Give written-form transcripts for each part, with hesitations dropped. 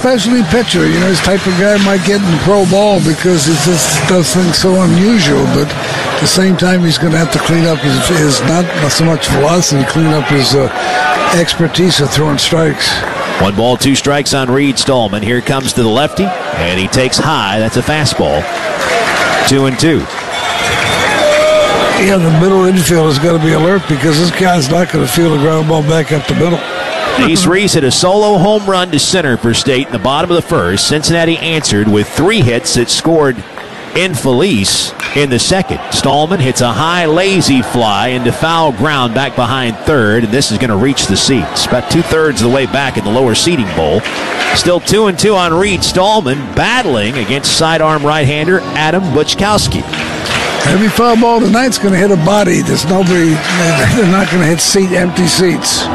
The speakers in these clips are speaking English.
specialty pitcher. You know, this type of guy might get in the pro ball because he just does things so unusual, but at the same time, he's going to have to clean up his not so much velocity, clean up his expertise of throwing strikes. 1 ball, 2 strikes on Reed Stallman. Here comes to the lefty, and he takes high. That's a fastball. 2-2. Yeah, the middle infield has got to be alert because this guy's not going to field a ground ball back up the middle. Ace Reese hit a solo home run to center for State in the bottom of the first. Cincinnati answered with 3 hits that scored in Felice in the second. Stallman hits a high, lazy fly into foul ground back behind third, and this is going to reach the seats. About 2/3 of the way back in the lower seating bowl. Still 2-2 on Reed Stallman, battling against sidearm right-hander Adam Buczkowski. Every foul ball tonight's going to hit a body. There's nobody. They're not going to hit empty seats.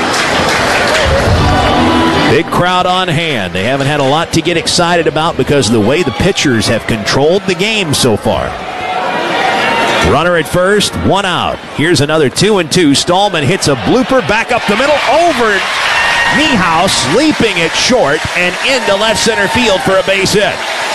Big crowd on hand. They haven't had a lot to get excited about because of the way the pitchers have controlled the game so far. Runner at first, 1 out. Here's another 2-2. Stallman hits a blooper back up the middle over Niehaus, leaping it short and into left center field for a base hit.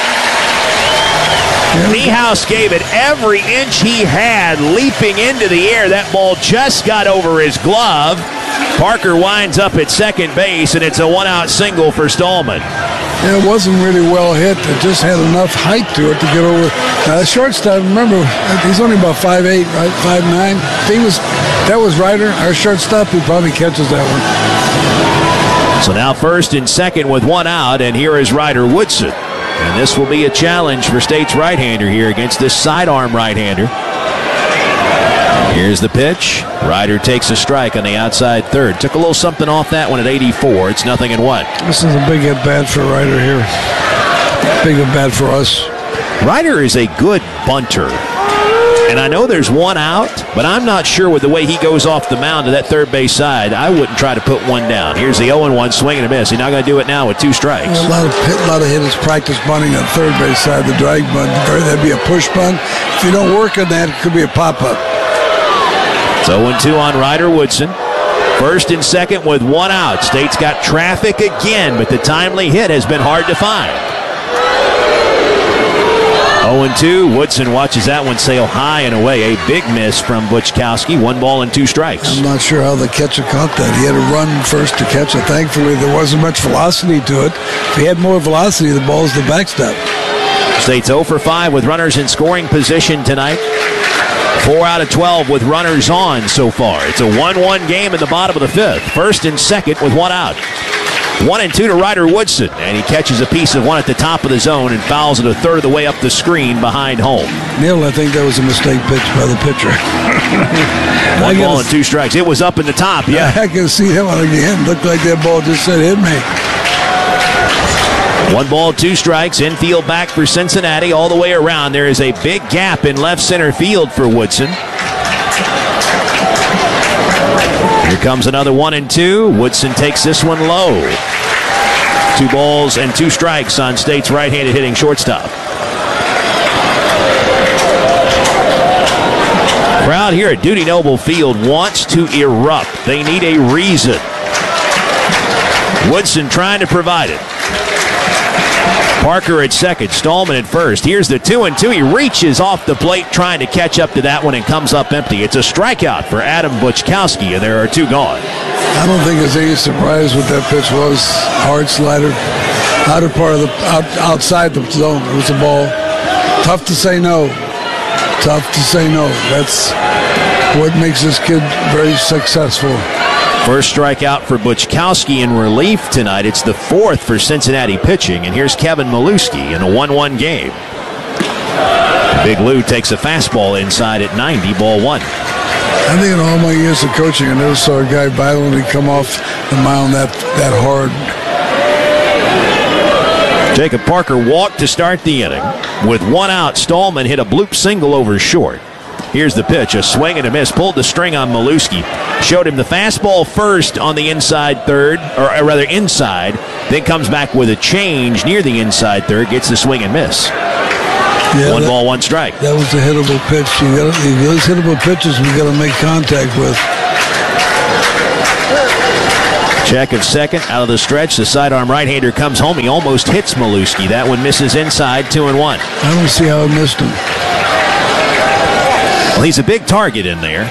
Niehaus gave it every inch he had, leaping into the air. That ball just got over his glove. Parker winds up at second base, and it's a 1-out single for Stallman. Yeah, it wasn't really well hit. It just had enough height to it to get over. The shortstop, remember, he's only about 5'8", right? 5'9". That was Ryder, our shortstop, he probably catches that one. So now first and second with 1 out, and here is Ryder Woodson. And this will be a challenge for State's right-hander here against this sidearm right-hander. Here's the pitch. Ryder takes a strike on the outside third. Took a little something off that one at 84. It's 0-1. This is a big at-bat for Ryder here. Big at-bat for us. Ryder is a good bunter. And I know there's 1 out, but I'm not sure with the way he goes off the mound to that third base side. I wouldn't try to put 1 down. Here's the 0-1 swing and a miss. He's not going to do it now with 2 strikes. A lot of hitters practice bunting on third base side, the drag bunt. That'd be a push bunt. If you don't work on that, it could be a pop-up. It's 0-2 on Ryder Woodson. First and second with 1 out. State's got traffic again, but the timely hit has been hard to find. 0-2. Woodson watches that one sail high and away. A big miss from Buczkowski. 1 ball and 2 strikes. I'm not sure how the catcher caught that. He had to run first to catch it. Thankfully, there wasn't much velocity to it. If he had more velocity, the ball's the backstop. State's 0 for 5 with runners in scoring position tonight. 4 out of 12 with runners on so far. It's a 1-1 game in the bottom of the 5th. First and second with 1 out. 1-2 to Ryder Woodson, and he catches a piece of one at the top of the zone and fouls it a third of the way up the screen behind home. Neil, I think that was a mistake pitch by the pitcher. 1 ball and 2 strikes. It was up in the top, yeah. I can see that one again. Looked like that ball just said hit me. 1 ball, 2 strikes. Infield back for Cincinnati all the way around. There is a big gap in left center field for Woodson. Here comes another 1-2. Woodson takes this one low. 2 balls and 2 strikes on State's right-handed hitting shortstop. Crowd here at Dudy Noble Field wants to erupt. They need a reason. Woodson trying to provide it. Parker at second, Stallman at first. Here's the 2-2. He reaches off the plate trying to catch up to that one and comes up empty. It's a strikeout for Adam Buczkowski, and there are 2 gone. I don't think there's any surprise what that pitch was. Hard slider, outer part of the outside the zone. It was a ball. Tough to say no. Tough to say no. That's what makes this kid very successful. First strikeout for Buczkowski in relief tonight. It's the 4th for Cincinnati pitching, and here's Kevin Milewski in a 1-1 game. Big Lou takes a fastball inside at 90, ball 1. I think in all my years of coaching, I never saw a guy violently come off the mound that hard. Jacob Parker walked to start the inning. With 1 out, Stallman hit a bloop single over short. Here's the pitch, a swing and a miss. Pulled the string on Milewski. Showed him the fastball first on the inside third, or rather inside. Then comes back with a change near the inside third. Gets the swing and miss. Yeah, 1 ball, 1 strike. That was a hittable pitch. Those hittable pitches we got to make contact with. Check of second, out of the stretch. The sidearm right-hander comes home. He almost hits Maluski. That one misses inside, 2-1. I don't see how I missed him. Well, he's a big target in there.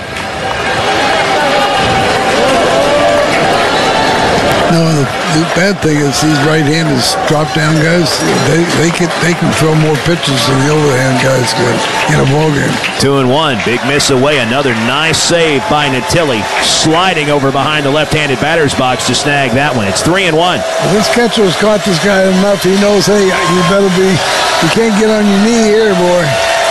No, the bad thing is these right-handers, drop-down guys, they can throw more pitches than the overhand guys can in a ballgame. 2-1. Big miss away. Another nice save by Natili. Sliding over behind the left-handed batter's box to snag that one. It's 3-1. Well, this catcher has caught this guy enough. He knows, hey, you can't get on your knee here, boy.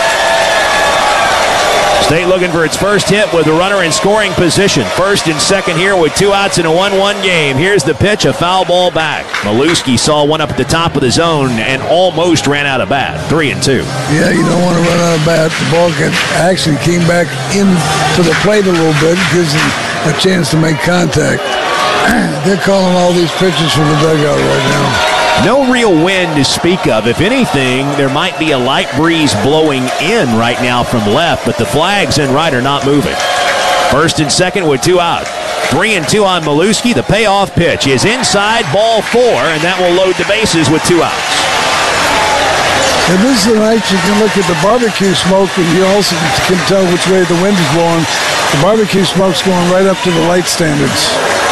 State looking for its first hit with a runner in scoring position. First and second here with 2 outs in a 1-1 game. Here's the pitch, a foul ball back. Maluski saw one up at the top of the zone and almost ran out of bat. 3-2. Yeah, you don't want to run out of bat. The ball actually came back into the plate a little bit. Gives him a chance to make contact. They're calling all these pitches from the dugout right now. No real wind to speak of. If anything, there might be a light breeze blowing in right now from left, but the flags in right are not moving. First and second with 2 out. 3-2 on Maluski. The payoff pitch is inside, ball 4, and that will load the bases with 2 outs. And this is the night you can look at the barbecue smoke, and you also can tell which way the wind is blowing. The barbecue smoke's going right up to the light standards.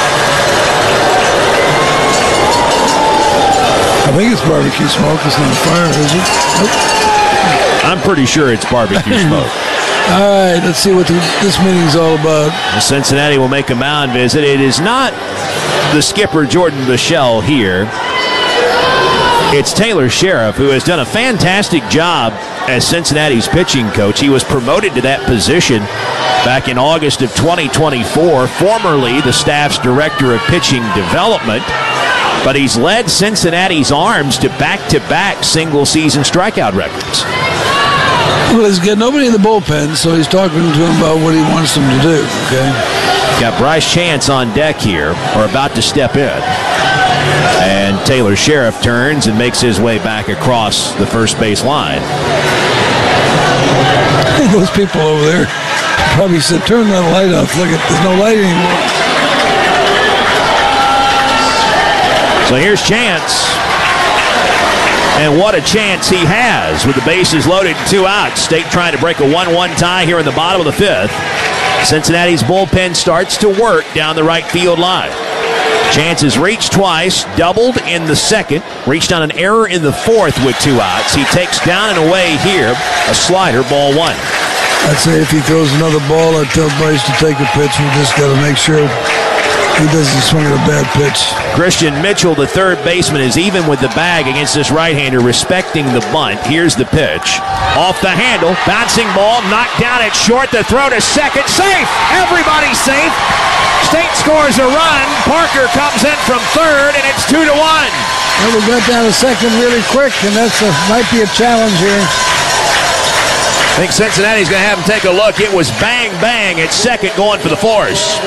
I think it's barbecue smoke. It's not fire, is it? Nope. I'm pretty sure it's barbecue smoke. All right, let's see what this meeting's all about. Cincinnati will make a mound visit. It is not the skipper, Jordan Bichelle, here. It's Taylor Sheriff, who has done a fantastic job as Cincinnati's pitching coach. He was promoted to that position back in August of 2024, formerly the staff's director of pitching development. But he's led Cincinnati's arms to back-to-back single-season strikeout records. Well, he's got nobody in the bullpen, so he's talking to him about what he wants them to do, okay? Got Bryce Chance on deck here, or about to step in. And Taylor Sheriff turns and makes his way back across the first base line. Those people over there probably said, turn that light off. Look, there's no light anymore. So here's Chance. And what a chance he has with the bases loaded and 2 outs. State trying to break a 1-1 tie here in the bottom of the 5th. Cincinnati's bullpen starts to work down the right field line. Chance has reached twice, doubled in the second, reached on an error in the 4th with 2 outs. He takes down and away here a slider, ball 1. I'd say if he throws another ball, I'd tell Bryce to take a pitch. We just got to make sure he doesn't swing at a bad pitch. Christian Mitchell, the third baseman, is even with the bag against this right-hander, respecting the bunt. Here's the pitch. Off the handle, bouncing ball, knocked down at short. The throw to second, safe. Everybody's safe. State scores a run. Parker comes in from third, and it's 2-1. Well, we got down to second really quick, and that's might be a challenge here. I think Cincinnati's going to have him take a look. It was bang, bang at second going for the force.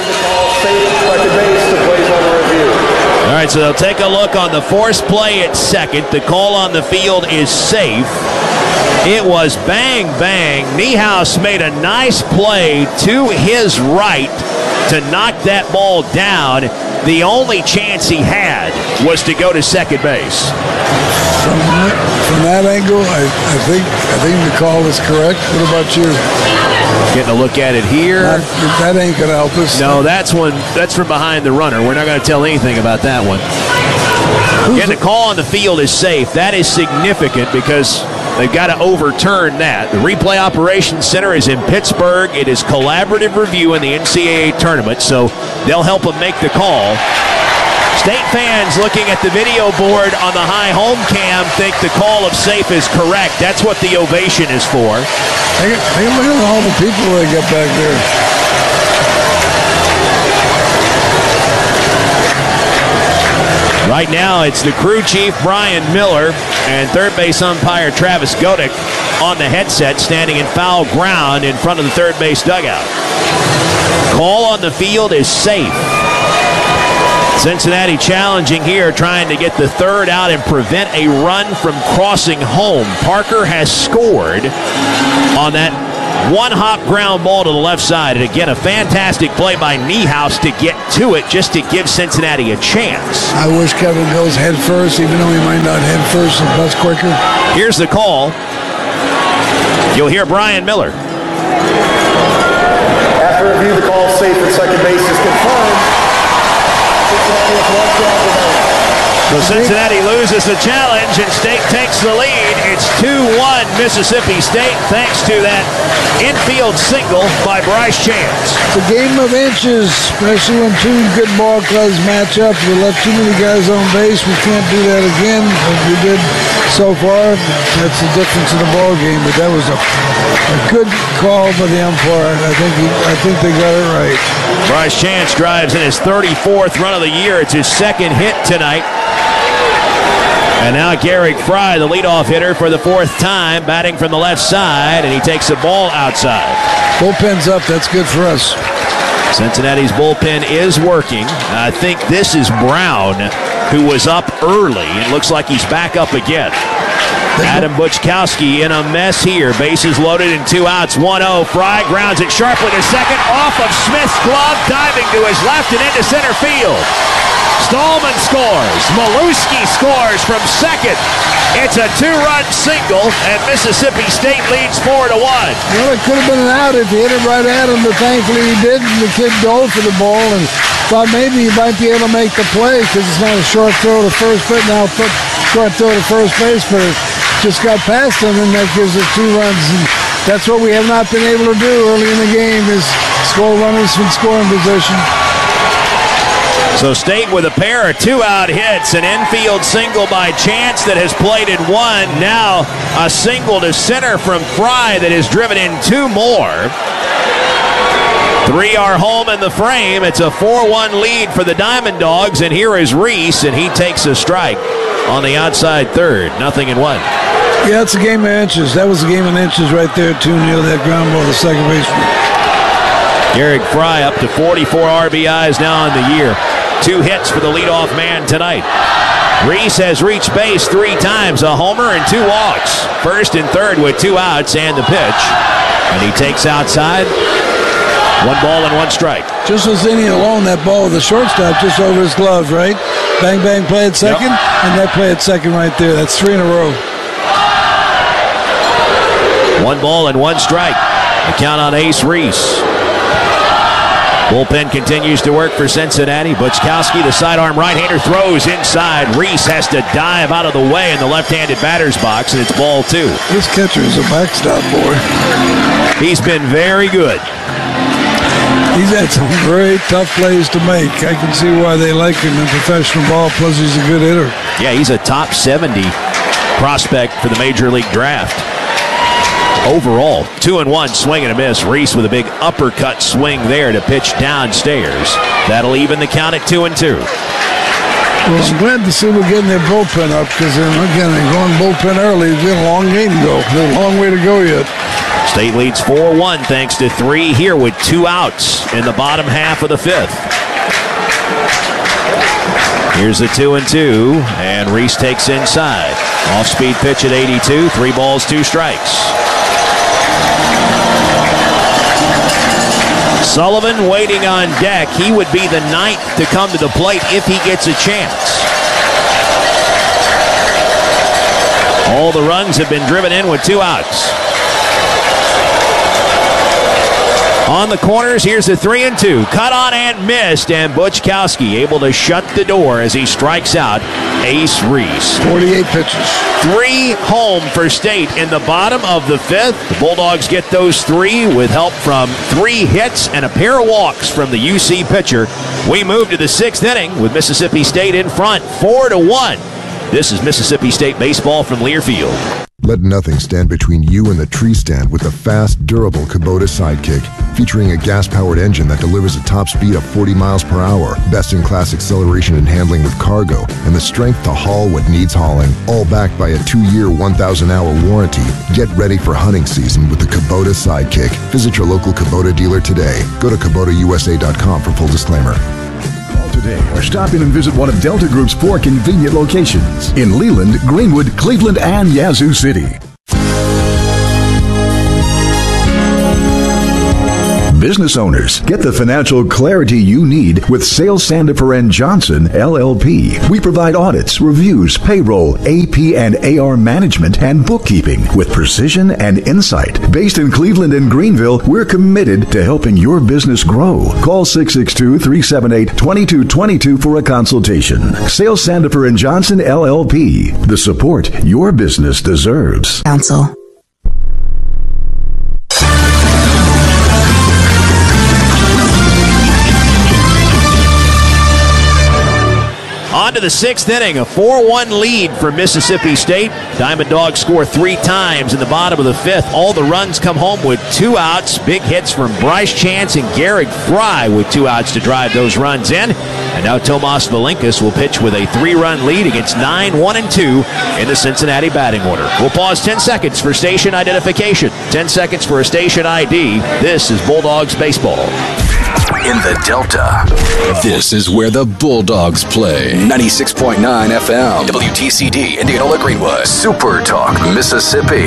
All right, so they'll take a look on the force play at second. The call on the field is safe. It was bang, bang. Niehaus made a nice play to his right to knock that ball down. The only chance he had was to go to second base. From that angle, I think the call is correct. What about you? Getting a look at it here. That ain't going to help us. No, that's from behind the runner. We're not going to tell anything about that one. Getting the call on the field is safe. That is significant because they've got to overturn that. The Replay Operations Center is in Pittsburgh. It is collaborative review in the NCAA tournament, so they'll help them make the call. State fans looking at the video board on the high home cam think the call of safe is correct. That's what the ovation is for. Take a look at all the people they got back there. Right now, it's the crew chief, Brian Miller, and third base umpire Travis Godick on the headset, standing in foul ground in front of the third base dugout. Call on the field is safe. Cincinnati challenging here, trying to get the third out and prevent a run from crossing home. Parker has scored on that One-hop ground ball to the left side. And again, a fantastic play by Niehaus to get to it just to give Cincinnati a chance. I wish Kevin goes head first, even though he might not head first, that's quicker. Here's the call. You'll hear Brian Miller. After review, the call safe at second base is confirmed. Cincinnati has one job tonight. So Cincinnati loses the challenge and State takes the lead. It's 2-1 Mississippi State thanks to that infield single by Bryce Chance. It's a game of inches, especially when two good ball clubs match up. We left too many guys on base. We can't do that again, as we did so far. That's the difference in the ball game. But that was a good call by the umpire. I think they got it right. Bryce Chance drives in his 34th run of the year. It's his second hit tonight. And now Garrick Fry, the leadoff hitter for the fourth time, batting from the left side, and he takes the ball outside. Bullpen's up. That's good for us. Cincinnati's bullpen is working. I think this is Brown, who was up early. It looks like he's back up again. Adam Buczkowski in a mess here. Bases loaded and 2 outs. 1-0. Fry grounds it sharply to second. Off of Smith's glove, diving to his left and into center field. Stallman scores. Maluski scores from second. It's a 2-run single, and Mississippi State leads 4-1. Well, it could have been an out if he hit it right at him, but thankfully he didn't. The kid dove for the ball and thought maybe he might be able to make the play because it's not a short throw to first base. Now short throw to first base, but it just got past him, and that gives us 2 runs. And that's what we have not been able to do early in the game is score runners from scoring position. So State with a pair of 2-out hits, an infield single by Chance that has plated 1. Now a single to center from Fry that has driven in 2 more. 3 are home in the frame. It's a 4-1 lead for the Diamond Dogs, and here is Reese, and he takes a strike on the outside third. 0-1. Yeah, it's a game of inches. That was a game of inches right there, too, near that ground ball to second baseman. Garrick Fry up to 44 RBIs now in the year. 2 hits for the leadoff man tonight. Reese has reached base 3 times, a homer and 2 walks. First and third with 2 outs and the pitch. And he takes outside. 1 ball and 1 strike. Just was inning alone, that ball with the shortstop just over his glove, right? Bang, bang, play at second, and that play at second right there. That's 3 in a row. 1 ball and 1 strike. The count on Ace Reese. Bullpen continues to work for Cincinnati. Buczkowski, the sidearm right-hander, throws inside. Reese has to dive out of the way in the left-handed batter's box, and it's ball 2. This catcher is a backstop boy. He's been very good. He's had some very tough plays to make. I can see why they like him in professional ball, plus he's a good hitter. Yeah, he's a top 70 prospect for the Major League Draft. Overall, 2-1 swing and a miss. Reese with a big uppercut swing there to pitch downstairs. That'll even the count at 2-2. Well, I'm glad to see we're getting their bullpen up because, again, they're going bullpen early. We've got a long game to go. There's a long way to go yet. State leads 4-1 thanks to 3 here with 2 outs in the bottom half of the 5th. Here's the 2-2, and Reese takes inside. Off-speed pitch at 82, 3 balls, 2 strikes. Sullivan waiting on deck. He would be the 9th to come to the plate if he gets a chance. All the runs have been driven in with 2 outs. On the corners, here's the 3-2. Cut on and missed, and Buczkowski able to shut the door as he strikes out Ace Reese. 48 pitches. 3 home for State in the bottom of the 5th. The Bulldogs get those 3 with help from 3 hits and a pair of walks from the UC pitcher. We move to the 6th inning with Mississippi State in front, 4-1. This is Mississippi State baseball from Learfield. Let nothing stand between you and the tree stand with the fast, durable Kubota Sidekick. Featuring a gas-powered engine that delivers a top speed of 40 miles per hour, best-in-class acceleration and handling with cargo, and the strength to haul what needs hauling. All backed by a 2-year, 1,000-hour warranty. Get ready for hunting season with the Kubota Sidekick. Visit your local Kubota dealer today. Go to KubotaUSA.com for full disclaimer. Today, or stop in and visit one of Delta Group's 4 convenient locations in Leland, Greenwood, Cleveland, and Yazoo City. business owners. Get the financial clarity you need with Sales Sandifer and Johnson, LLP. We provide audits, reviews, payroll, AP and AR management, and bookkeeping with precision and insight. Based in Cleveland and Greenville, we're committed to helping your business grow. Call 662-378-2222 for a consultation. Sales Sandifer and Johnson, LLP. The support your business deserves. Council. On to the sixth inning, a 4-1 lead for Mississippi State. Diamond Dogs score 3 times in the bottom of the fifth. All the runs come home with 2 outs. Big hits from Bryce Chance and Garrick Fry with 2 outs to drive those runs in. And now Tomas Valinkas will pitch with a 3-run lead against 9-1-2 in the Cincinnati batting order. We'll pause 10 seconds for station identification. 10 seconds for a station ID. This is Bulldogs baseball. In the Delta, this is where the Bulldogs play. 96.9 FM, WTCD, Indianola Greenwood, Super Talk, Mississippi.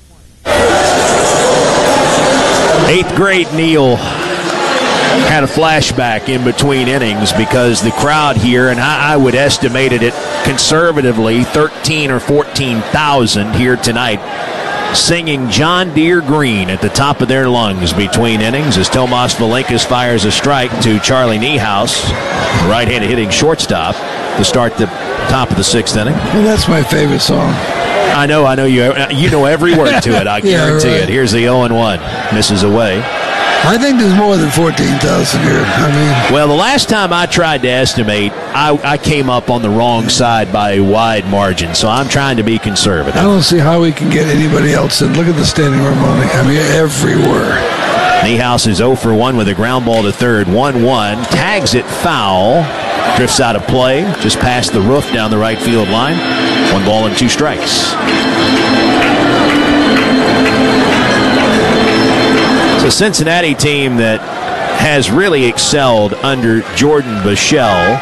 8th grade Neil had a flashback in between innings because the crowd here, and I would estimate it at conservatively 13 or 14,000 here tonight, singing John Deere Green at the top of their lungs between innings as Tomas Valinkas fires a strike to Charlie Niehaus, right-handed hitting shortstop, to start the top of the 6th inning. Well, that's my favorite song. I know you know every word to it, I guarantee it. Here's the 0-1, misses away. I think there's more than 14,000 here. Well, the last time I tried to estimate, I came up on the wrong side by a wide margin, so I'm trying to be conservative. I don't see how we can get anybody else in. Look at the standing room only. Everywhere. Niehaus is 0 for 1 with a ground ball to third. 1-1, tags it foul, drifts out of play, just past the roof down the right field line. 1 ball and 2 strikes. A Cincinnati team that has really excelled under Jordan Bichel,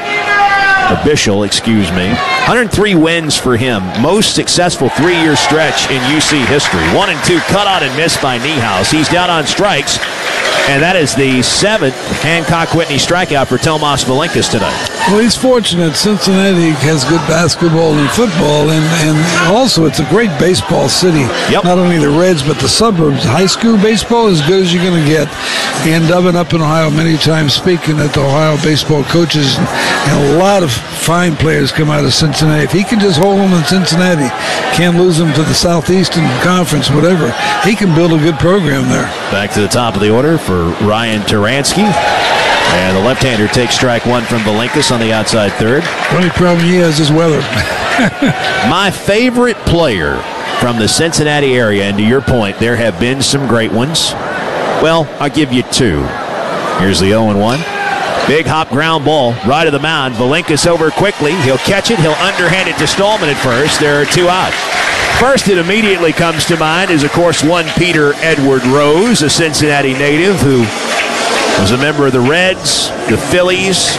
103 wins for him. Most successful 3-year stretch in UC history. 1-2 cut out and missed by Niehaus. He's down on strikes, and that is the 7th Hancock-Whitney strikeout for Tomas Valinkas tonight. Well, he's fortunate. Cincinnati has good basketball and football, and also it's a great baseball city. Yep. Not only the Reds, but the suburbs. High school baseball is as good as you're going to get. And I've been up in Ohio many times speaking at the Ohio baseball coaches, and a lot of fine players come out of Cincinnati. If he can just hold them in Cincinnati, can't lose them to the Southeastern Conference, whatever, he can build a good program there. Back to the top of the order for Ryan Turansky. And the left-hander takes strike 1 from Valinkas on the outside third. The only problem he has is weather. My favorite player from the Cincinnati area, and to your point, there have been some great ones. Well, I'll give you 2. Here's the 0-1. Big hop ground ball, right of the mound. Valinkas over quickly. He'll catch it. He'll underhand it to Stallman at first. There are 2 out. First that immediately comes to mind is, of course, one Peter Edward Rose, a Cincinnati native who was a member of the Reds, the Phillies,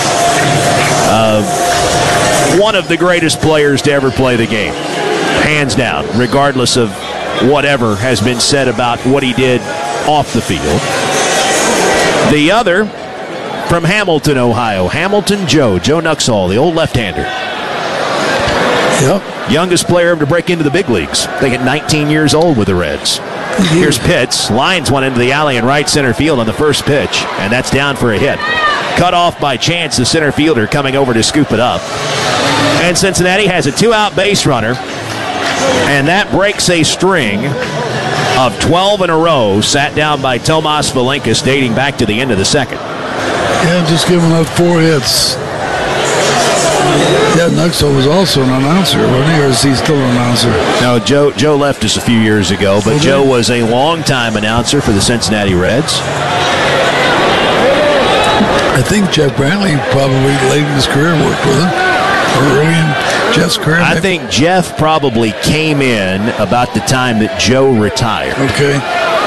one of the greatest players to ever play the game, hands down, regardless of whatever has been said about what he did off the field. The other from Hamilton, Ohio, Hamilton Joe Nuxhall, the old left-hander. Yep. Youngest player ever to break into the big leagues. I think at 19 years old with the Reds. Here's Pitts. Lines one into the alley in right center field on the first pitch, and that's down for a hit. Cut off by Chance, the center fielder, coming over to scoop it up. And Cincinnati has a 2-out base runner, and that breaks a string of 12 in a row sat down by Tomas Valinkas dating back to the end of the second. Yeah, just giving up 4 hits. Yeah, Nuxhall was also an announcer, wasn't he? Or is he still an announcer? No, Joe left us a few years ago, but Joe was a longtime announcer for the Cincinnati Reds. I think Jeff Brantley probably late in his career worked with him. Or early in Jeff's career. I think Jeff probably came in about the time that Joe retired. Okay.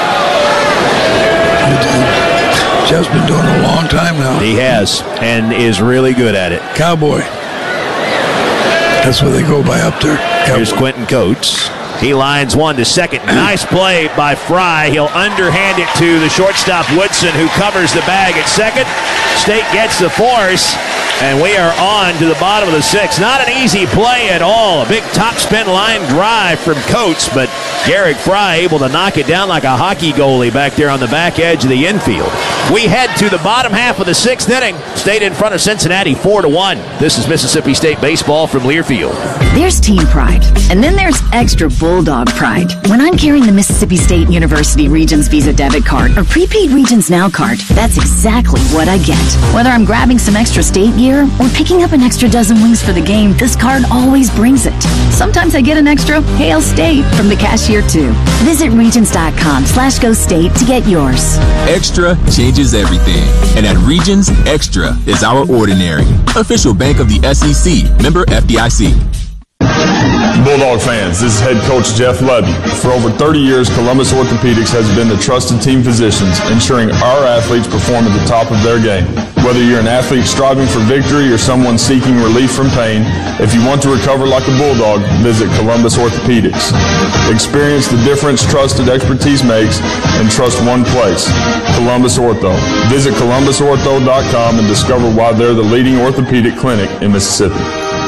Jeff's been doing it a long time now. He has, and is really good at it. Cowboy. That's what they go by up there. Cowboy. Here's Quentin Coates. He lines one to second. Nice play by Fry. He'll underhand it to the shortstop Woodson, who covers the bag at second. State gets the force, and we are on to the bottom of the sixth. Not an easy play at all. A big topspin line drive from Coates, but Garrick Fry able to knock it down like a hockey goalie back there on the back edge of the infield. We head to the bottom half of the sixth inning. State in front of Cincinnati 4-1. This is Mississippi State baseball from Learfield. There's team pride, and then there's extra Bulldog pride. When I'm carrying the Mississippi State University Regions Visa debit card or prepaid Regions Now card, that's exactly what I get. Whether I'm grabbing some extra state gear or picking up an extra dozen wings for the game, this card always brings it. Sometimes I get an extra Hail State from the cashier too. Visit Regions.com/Go State to get yours. Extra changes everything. And at Regions, Extra is our ordinary. Official bank of the SEC. Member FDIC. Bulldog fans, this is head coach Jeff Levy. For over 30 years, Columbus Orthopedics has been the trusted team physicians, ensuring our athletes perform at the top of their game. Whether you're an athlete striving for victory or someone seeking relief from pain, if you want to recover like a Bulldog, visit Columbus Orthopedics. Experience the difference trusted expertise makes, and trust one place, Columbus Ortho. Visit columbusortho.com and discover why they're the leading orthopedic clinic in Mississippi.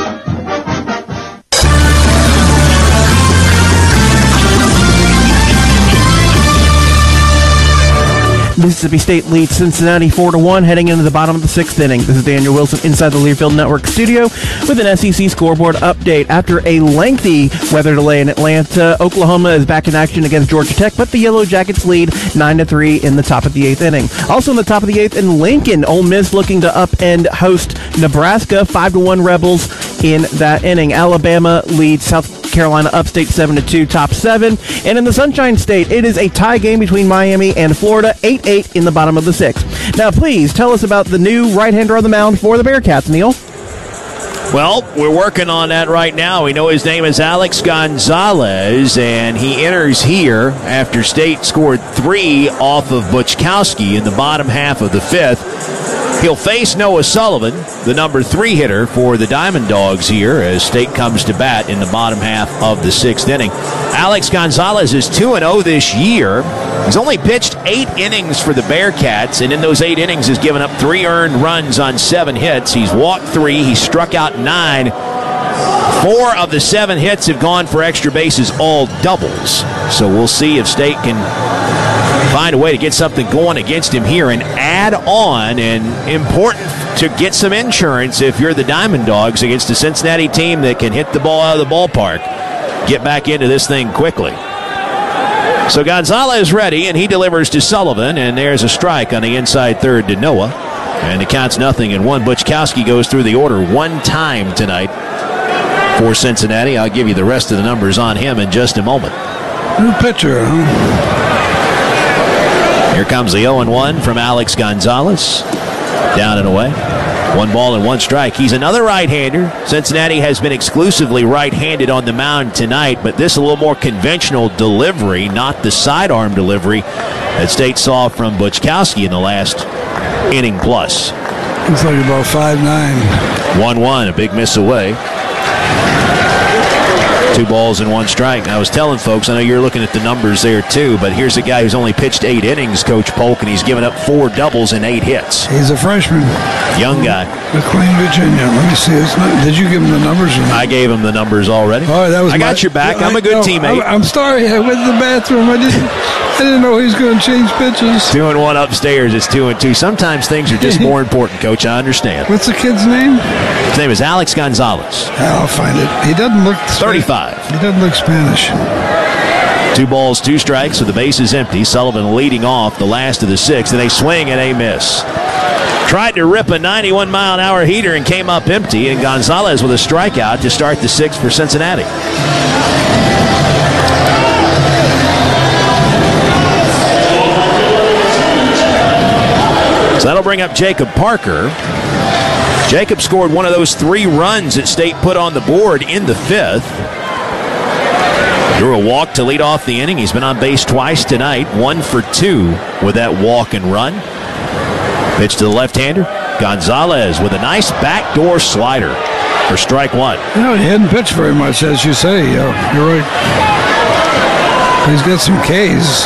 Mississippi State leads Cincinnati 4-1 heading into the bottom of the sixth inning. This is Daniel Wilson inside the Learfield Network studio with an SEC scoreboard update. After a lengthy weather delay in Atlanta, Oklahoma is back in action against Georgia Tech, but the Yellow Jackets lead 9-3 in the top of the eighth inning. Also in the top of the eighth in Lincoln, Ole Miss looking to upend host Nebraska, 5-1 Rebels in that inning. Alabama leads South Carolina upstate 7-2, top seven. And in the Sunshine State, it is a tie game between Miami and Florida, 8-8 in the bottom of the sixth. Now, please tell us about the new right-hander on the mound for the Bearcats, Neil. Well, we're working on that right now. We know his name is Alex Gonzalez, and he enters here after State scored 3 off of Butchkowski in the bottom half of the fifth. He'll face Noah Sullivan, the number 3 hitter for the Diamond Dogs here, as State comes to bat in the bottom half of the sixth inning. Alex Gonzalez is 2-0 this year. He's only pitched 8 innings for the Bearcats, and in those 8 innings has given up 3 earned runs on 7 hits. He's walked 3. He's struck out 9. 4 of the 7 hits have gone for extra bases, all doubles. So we'll see if State can find a way to get something going against him here and add on, and important to get some insurance if you're the Diamond Dogs against a Cincinnati team that can hit the ball out of the ballpark. Get back into this thing quickly. So Gonzalez ready, and he delivers to Sullivan, and there's a strike on the inside third to Noah. And the count's 0-1. Butchkowski goes through the order 1 time tonight for Cincinnati. I'll give you the rest of the numbers on him in just a moment. New pitcher, huh? Here comes the 0-1 from Alex Gonzalez. Down and away. 1 ball and 1 strike. He's another right-hander. Cincinnati has been exclusively right-handed on the mound tonight, but this a little more conventional delivery, not the sidearm delivery that State saw from Butchkowski in the last inning plus. Looks like about 5'9". 1-1, a big miss away. 2 balls and 1 strike. I was telling folks, I know you're looking at the numbers there too, but here's a guy who's only pitched 8 innings, Coach Polk, and he's given up 4 doubles and 8 hits. He's a freshman. Young guy. McLean, Virginia. Let me see. Did you give him the numbers? Or not? I gave him the numbers already. All right, that was I got your back. I'm a good teammate. I'm sorry. I went to the bathroom. I didn't know he was going to change pitches. 2-1 upstairs. It's 2-2. Sometimes things are just more important, Coach. I understand. What's the kid's name? His name is Alex Gonzalez. I'll find it. He doesn't look 35. He doesn't look Spanish. 2 balls, 2 strikes, so the base is empty. Sullivan leading off the last of the 6th, and they swing and a miss. Tried to rip a 91-mile-an-hour heater and came up empty, and Gonzalez with a strikeout to start the 6th for Cincinnati. So that'll bring up Jacob Parker. Jacob scored one of those 3 runs that State put on the board in the 5th. Drew a walk to lead off the inning. He's been on base twice tonight. 1 for 2 with that walk and run. Pitch to the left-hander. Gonzalez with a nice backdoor slider for strike 1. You know, he hadn't pitched very much, as you say. You're right. He's got some Ks.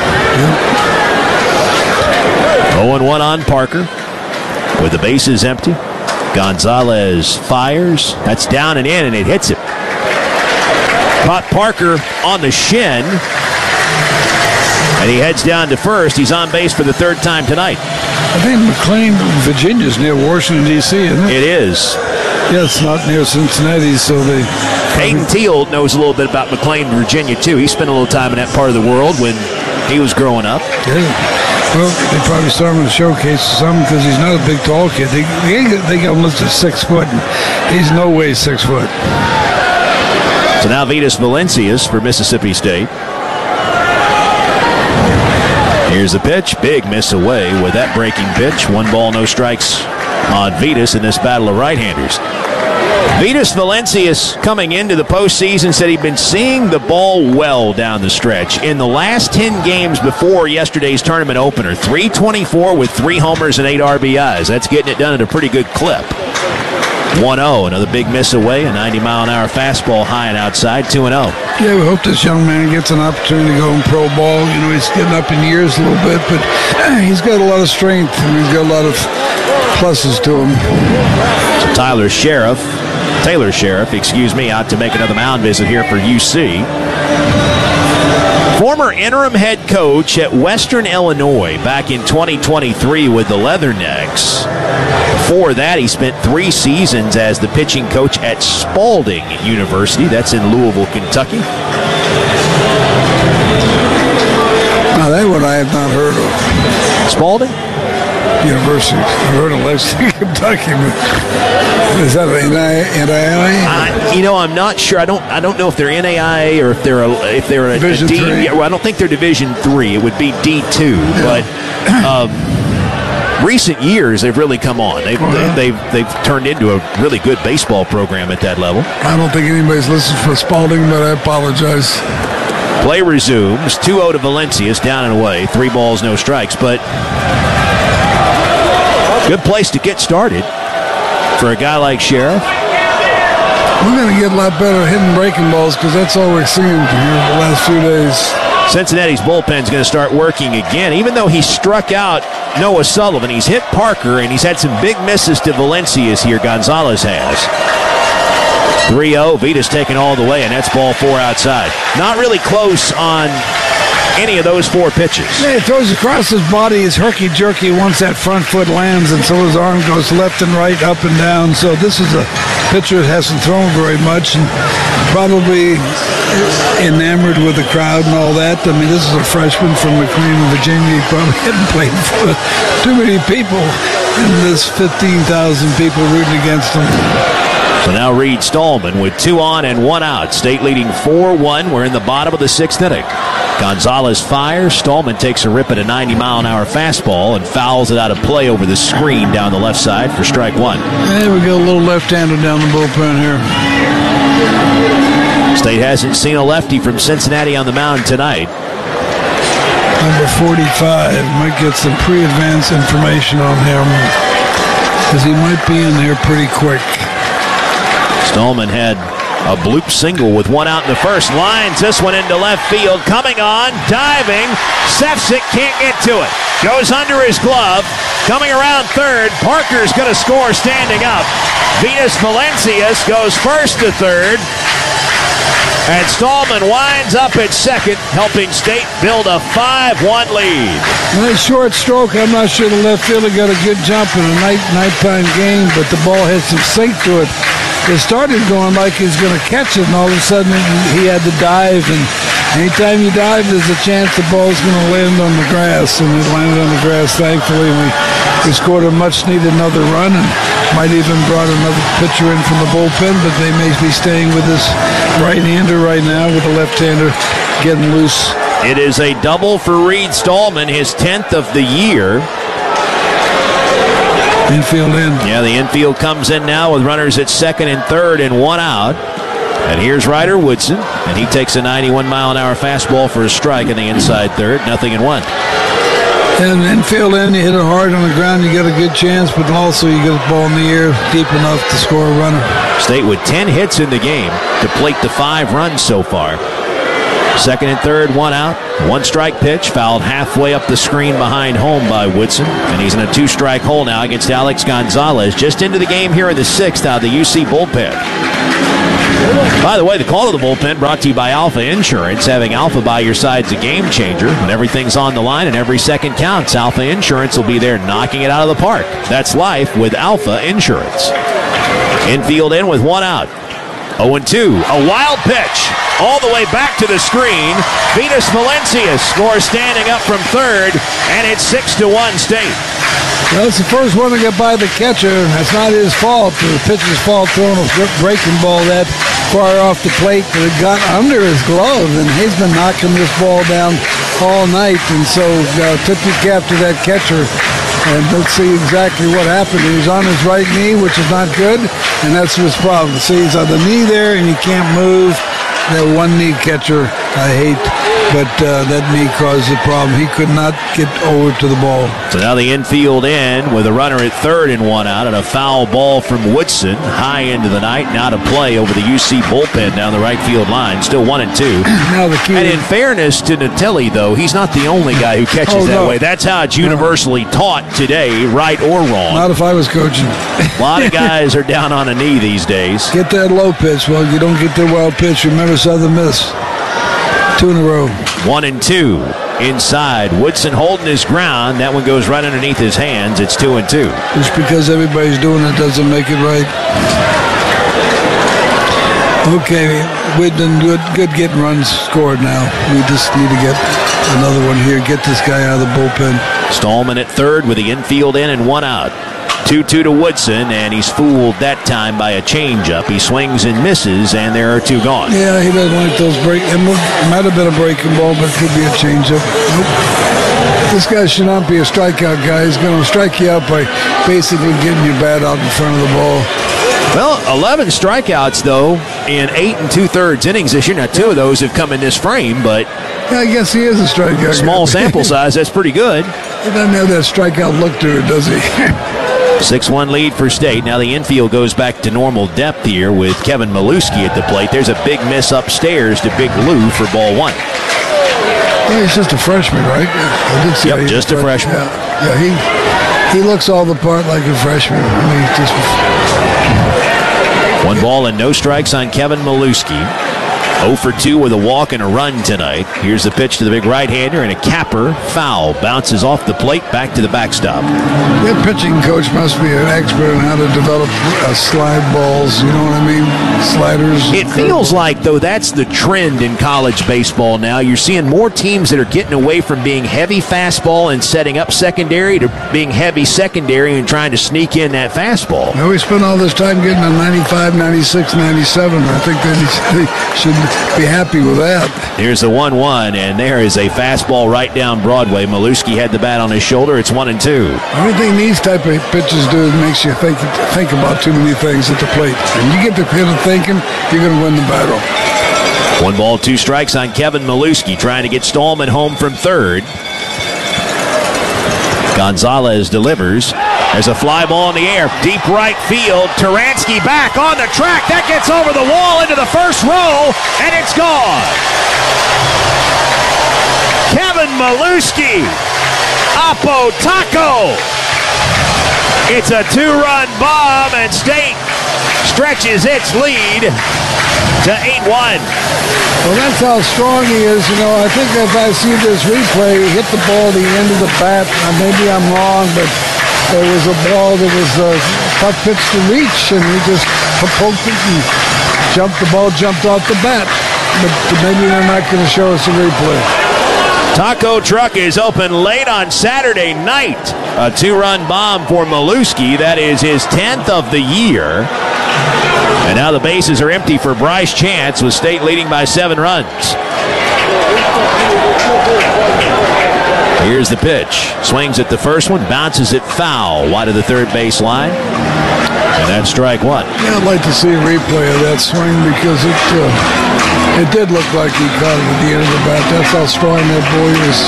0-1 on Parker with the bases empty. Gonzalez fires. That's down and in, and it hits him. Caught Parker on the shin, and he heads down to first. He's on base for the third time tonight. I think McLean, Virginia's near Washington, D.C., isn't it? It is. Yeah, it's not near Cincinnati, so they... Peyton Teal knows a little bit about McLean, Virginia, too. He spent a little time in that part of the world when he was growing up. Yeah. Well, they probably saw him in the showcase or something because he's not a big, tall kid. They got him listed 6 foot. He's no way 6 foot. So now Vitas Valencias for Mississippi State. Here's the pitch. Big miss away with that breaking pitch. 1 ball, no strikes on Vitas in this battle of right-handers. Vitas Valencias coming into the postseason said he'd been seeing the ball well down the stretch. In the last 10 games before yesterday's tournament opener, .324 with 3 homers and 8 RBIs. That's getting it done at a pretty good clip. 1-0, another big miss away, a 90-mile-an-hour fastball high and outside, 2-0. Yeah, we hope this young man gets an opportunity to go in pro ball. You know, he's getting up in years a little bit, but he's got a lot of strength, and he's got a lot of pluses to him. So Taylor Sheriff, out to make another mound visit here for UC. Former interim head coach at Western Illinois back in 2023 with the Leathernecks. Before that, he spent 3 seasons as the pitching coach at Spalding University. That's in Louisville, Kentucky. Now, that one I have not heard of. Spalding? University. I heard of Lexington, Kentucky. Is that an NAIA? I'm not sure. I don't know if they're NAIA or if they're a Division D. 3. Yeah, well, I don't think they're Division 3. It would be D2. Yeah. But recent years, they've really come on. They've turned into a really good baseball program at that level. I don't think anybody's listened for Spalding, but I apologize. Play resumes. 2-0 to Valencias, down and away. 3 balls, no strikes. But good place to get started for a guy like Sheriff. We're going to get a lot better at hitting breaking balls because that's all we're seeing here the last few days. Cincinnati's bullpen's going to start working again. Even though he struck out Noah Sullivan, he's hit Parker, and he's had some big misses to Valencias here. Gonzalez has. 3-0, Vitas taking all the way, and that's ball 4 outside. Not really close on any of those 4 pitches. Yeah, he throws across his body. He's herky-jerky once that front foot lands, and so his arm goes left and right, up and down. So this is a pitcher that hasn't thrown very much and probably enamored with the crowd and all that. I mean, this is a freshman from McLean, Virginia. He probably hadn't played for too many people, and there's 15,000 people rooting against him. So now Reed Stallman with 2 on and 1 out. State leading 4-1. We're in the bottom of the 6th inning. Gonzalez fires. Stallman takes a rip at a 90-mile-an-hour fastball and fouls it out of play over the screen down the left side for strike 1. There we go, a little left-hander down the bullpen here. State hasn't seen a lefty from Cincinnati on the mound tonight. Number 45 might get some pre-advance information on him because he might be in there pretty quick. Stallman had a bloop single with 1 out in the first. Lines this one into left field. Coming on, diving. Sefcik can't get to it. Goes under his glove. Coming around third. Parker's going to score standing up. Vitas Valencias goes first to third. And Stallman winds up at second, helping State build a 5-1 lead. Nice short stroke. I'm not sure the left fielder got a good jump in a nighttime game, but the ball had some sink to it. It started going like he was going to catch it, and all of a sudden he had to dive. And anytime you dive, there's a chance the ball's going to land on the grass. And it landed on the grass, thankfully. And we scored a much-needed another run and might even brought another pitcher in from the bullpen, but they may be staying with this right-hander right now with the left-hander getting loose. It is a double for Reed Stallman, his 10th of the year. Infield in. Yeah, the infield comes in now with runners at second and third and 1 out. And here's Ryder Woodson, and he takes a 91-mile-an-hour fastball for a strike in the inside third, 0-1. And infield in, you hit it hard on the ground, you get a good chance, but also you get the ball in the air deep enough to score a runner. State with 10 hits in the game to plate the 5 runs so far. Second and third, one out. One strike pitch, fouled halfway up the screen behind home by Woodson. And he's in a two-strike hole now against Alex Gonzalez. Just into the game here in the sixth out of the UC bullpen. By the way, the call of the bullpen brought to you by Alpha Insurance. Having Alpha by your side is a game changer. When everything's on the line and every second counts, Alpha Insurance will be there knocking it out of the park. That's life with Alpha Insurance. Infield in with one out. 0-2. A wild pitch. All the way back to the screen. Venus Valencia scores standing up from third, and it's 6-1 State. Well, it's the first one to get by the catcher, and that's not his fault. The pitcher's fault throwing a breaking ball that far off the plate that it got under his glove, and he's been knocking this ball down all night. And so tip your cap to that catcher, and let's see exactly what happened. He was on his right knee, which is not good, and that's his problem. See, he's on the knee there, and he can't move. That one-knee catcher, I hate, but that knee caused the problem. He could not get over to the ball. So now the infield in with a runner at third and one out, and a foul ball from Woodson high into the night. Now to play over the UC bullpen down the right field line. Still 1-2. Now the key. And in fairness to Natili, though, he's not the only guy who catches that way. That's how it's universally taught today, right or wrong. Not if I was coaching. A lot of guys are down on a knee these days. Get that low pitch. Well, you don't get the wild pitch. Remember Southern Miss. 2 in a row. 1-2 inside. Woodson holding his ground. That one goes right underneath his hands. It's 2-2. Just because everybody's doing it doesn't make it right. Okay, we've done good getting runs scored now. We just need to get another one here. Get this guy out of the bullpen. Stallman at third with the infield in and one out. 2-2 to Woodson, and he's fooled that time by a changeup. He swings and misses, and there are two gone. Yeah, he doesn't like those break. It might have been a breaking ball, but it could be a changeup. Nope. This guy should not be a strikeout guy. He's going to strike you out by basically getting your bat out in front of the ball. Well, 11 strikeouts, though, in 8 2/3 innings this year. Now, 2 of those have come in this frame, but yeah, I guess he is a strikeout guy. Small sample size, that's pretty good. He doesn't have that strikeout look to it, does he? 6-1 lead for State. Now the infield goes back to normal depth here with Kevin Maluski at the plate. There's a big miss upstairs to Big Lou for ball one. Well, he's just a freshman, right? I did see just a freshman. Yeah, he looks all the part like a freshman. I mean, just 1 ball and no strikes on Kevin Maluski. 0 for 2 with a walk and a run tonight. Here's the pitch to the big right-hander, and a capper foul. Bounces off the plate, back to the backstop. That pitching coach must be an expert on how to develop slide balls, you know what I mean? Sliders. It feels like, though, that's the trend in college baseball now. You're seeing more teams that are getting away from being heavy fastball and setting up secondary to being heavy secondary and trying to sneak in that fastball. Now we spent all this time getting a 95, 96, 97. I think they should be happy with that. Here's the 1-1, and there is a fastball right down Broadway. Maluski had the bat on his shoulder. It's 1-2. Everything these type of pitches do makes you think about too many things at the plate. And you get the hit of thinking, you're going to win the battle. 1 ball, 2 strikes on Kevin Maluski, trying to get Stallman home from third. Gonzalez delivers. There's a fly ball in the air, deep right field. Turansky back on the track. That gets over the wall into the first row, and it's gone. Kevin Maluski, Apo Taco. It's a 2-run bomb, and State stretches its lead to 8-1. Well, that's how strong he is. You know, I think if I see this replay, he hit the ball at the end of the bat. Maybe I'm wrong, but there was a ball that was a tough pitch to reach, and he just poked it and the ball jumped off the bat. But maybe they're not going to show us a replay. Taco Truck is open late on Saturday night. A 2-run bomb for Maluski. That is his 10th of the year. And now the bases are empty for Bryce Chance, with State leading by 7 runs. Here's the pitch. Swings at the first one, bounces it foul, wide of the third base line. And that's strike 1. Yeah, I'd like to see a replay of that swing because it did look like he caught it at the end of the bat. That's how strong that boy is.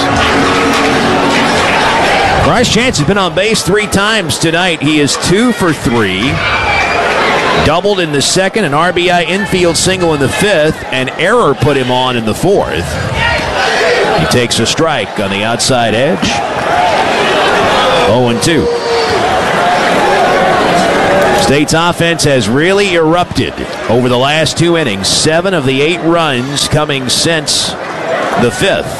Bryce Chance has been on base 3 times tonight. He is 2 for 3. Doubled in the second, an RBI infield single in the fifth, an error put him on in the fourth. He takes a strike on the outside edge. 0-2. State's offense has really erupted over the last 2 innings. 7 of the 8 runs coming since the fifth.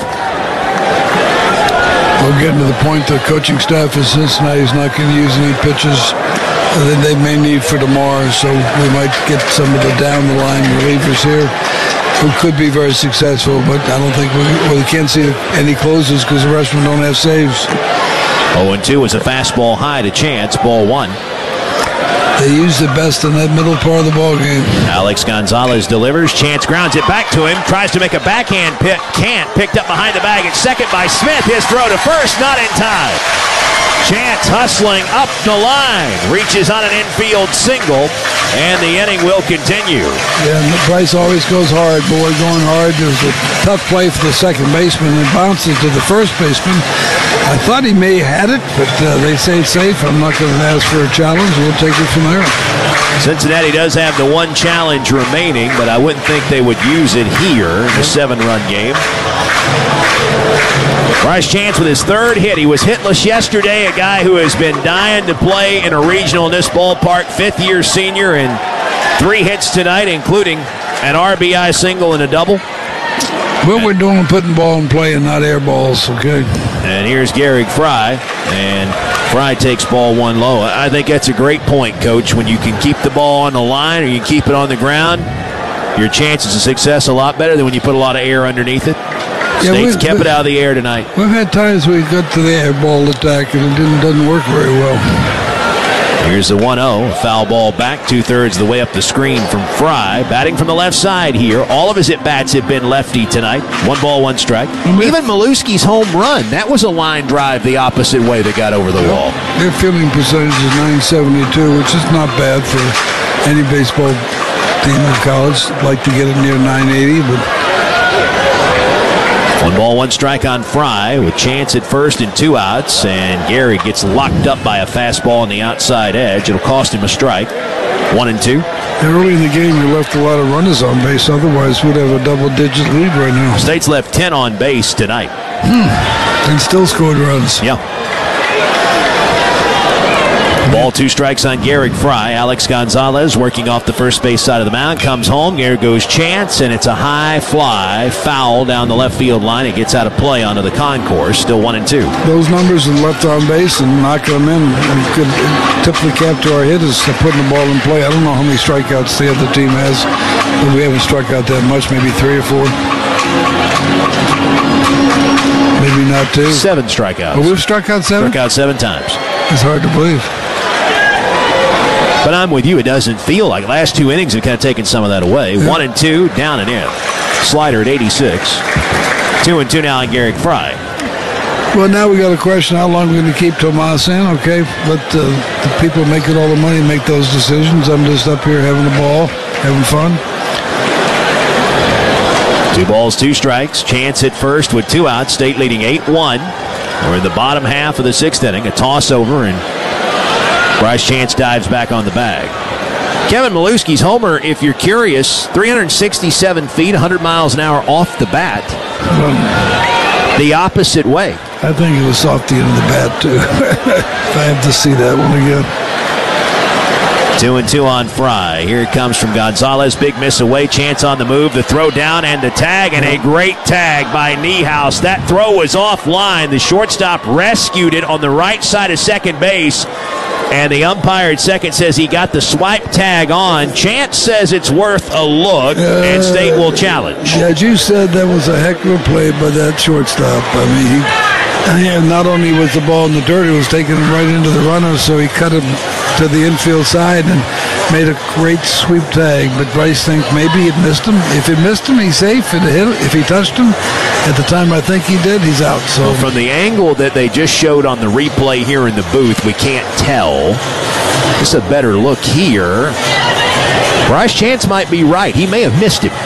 We're getting to the point the coaching staff in Cincinnati is not going to use any pitches that they may need for tomorrow, so we might get some of the down-the-line relievers here who could be very successful, but I don't think we can't see any closes because the rest of them don't have saves. 0-2 was a fastball high to Chance, ball 1. They use the best in that middle part of the ball game. Alex Gonzalez delivers. Chance grounds it back to him. Tries to make a backhand pick. Can't. Picked up behind the bag at second by Smith. His throw to first. Not in time. Chance hustling up the line. Reaches on an infield single. And the inning will continue. Yeah, and Bryce always goes hard. Boy, going hard. It was a tough play for the second baseman and bounces to the first baseman. I thought he may have had it, but they say it's safe. I'm not going to ask for a challenge. We'll take it from there. Cincinnati does have the 1 challenge remaining, but I wouldn't think they would use it here in the 7-run game. Bryce Chance with his 3rd hit. He was hitless yesterday, a guy who has been dying to play in a regional in this ballpark, 5th-year senior, and 3 hits tonight, including an RBI single and a double. What we're doing, putting ball in play and not air balls, okay? And here's Garrick Fry, and Fry takes ball 1 low. I think that's a great point, Coach. When you can keep the ball on the line or you can keep it on the ground, your chances of success a lot better than when you put a lot of air underneath it. State's kept it out of the air tonight. We've had times we got to the air ball attack and it doesn't work very well. Here's the 1-0. Foul ball back 2/3 of the way up the screen from Fry. Batting from the left side here. All of his at-bats have been lefty tonight. 1 ball, 1 strike. Even Maluski's home run, that was a line drive the opposite way that got over the wall. Their fielding percentage is .972, which is not bad for any baseball team in college. Like to get it near .980, but 1 ball, 1 strike on Fry with Chance at first and 2 outs, and Gary gets locked up by a fastball on the outside edge. It'll cost him a strike. 1-2. Early in the game, we left a lot of runners on base. Otherwise, we'd have a double-digit lead right now. State's left 10 on base tonight. And still scored runs. Yeah. Ball, 2 strikes on Garrick Fry. Alex Gonzalez working off the first base side of the mound. Comes home. There goes Chance, and it's a high fly. Foul down the left field line. It gets out of play onto the concourse. Still 1-2. Those numbers and left on base and knocking them in could tip the cap to our hitters putting the ball in play. I don't know how many strikeouts the other team has, but we haven't struck out that much, maybe 3 or 4. Maybe not 2. 7 strikeouts. But we've struck out 7? Struck out 7 times. It's hard to believe. But I'm with you. It doesn't feel like it. Last 2 innings have kind of taken some of that away. 1-2, down and in. Slider at 86. 2-2 now on Garrick Fry. Well, now we got a question how long we're going to keep Tomas in. Okay, let the people making all the money make those decisions. I'm just up here having a ball, having fun. 2 balls, 2 strikes. Chance at first with 2 outs. State leading 8-1. We're in the bottom half of the 6th inning. A toss over, and Bryce Chance dives back on the bag. Kevin Maluski's homer, if you're curious, 367 feet, 100 miles an hour off the bat. The opposite way. I think it was off the end of the bat, too. I have to see that one again. 2-2 on Fry. Here it comes from Gonzalez. Big miss away. Chance on the move. The throw down and the tag, and a great tag by Niehaus. That throw was offline. The shortstop rescued it on the right side of second base, and the umpire at second says he got the swipe tag on. Chance says it's worth a look, and State will challenge. Yeah, you said that was a heck of a play by that shortstop. I mean, not only was the ball in the dirt, it was taking him right into the runner, so he cut him to the infield side and made a great sweep tag. But Bryce thinks maybe it missed him. If it missed him, he's safe. If he touched him, at the time I think he did, he's out. So well, from the angle that they just showed on the replay here in the booth, we can't tell. Just a better look here. Bryce Chance might be right. He may have missed him.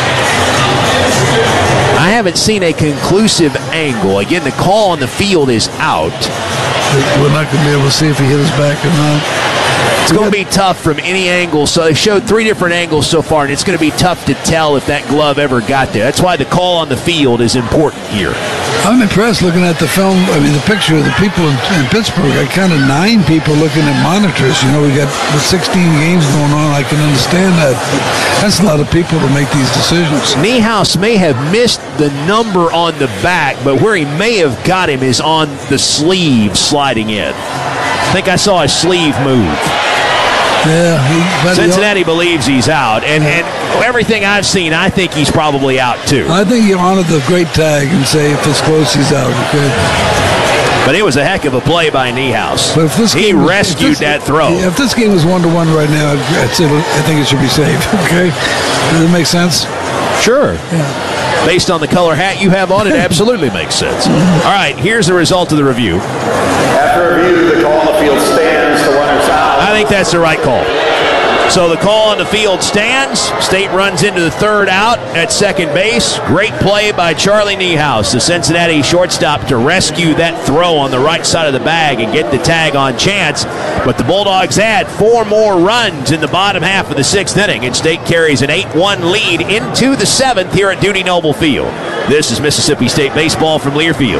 I haven't seen a conclusive angle. Again, the call on the field is out. We're not going to be able to see if he hit his back or not. It's going to be tough from any angle. So they showed 3 different angles so far, and it's going to be tough to tell if that glove ever got there. That's why the call on the field is important here. I'm impressed looking at the film. I mean, the picture of the people in Pittsburgh. I counted 9 people looking at monitors. You know, we got the 16 games going on. I can understand that. But that's a lot of people to make these decisions. Niehaus may have missed the number on the back, but where he may have got him is on the sleeve sliding in. I think I saw a sleeve move. Yeah, Cincinnati believes he's out, and everything I've seen, I think he's probably out too. I think you honor the great tag and say if it's close, he's out. Okay. But it was a heck of a play by Niehaus. But if this he rescued that throw. If this game was 1-1 right now, I think it should be safe. Okay, does it make sense? Sure. Yeah. Based on the color hat you have on, it absolutely makes sense. All right, here's the result of the review. After review, the call on the field stands to runners out. I think that's the right call. So the call on the field stands. State runs into the third out at second base. Great play by Charlie Niehaus, the Cincinnati shortstop, to rescue that throw on the right side of the bag and get the tag on Chance. But the Bulldogs add 4 more runs in the bottom half of the 6th inning, and State carries an 8-1 lead into the 7th here at Dudy Noble Field. This is Mississippi State baseball from Learfield.